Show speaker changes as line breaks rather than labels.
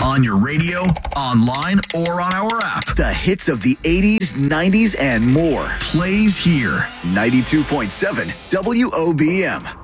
On your radio, online, or on our app.
The hits of the 80s, 90s, and more.
Plays here.
92.7 WOBM.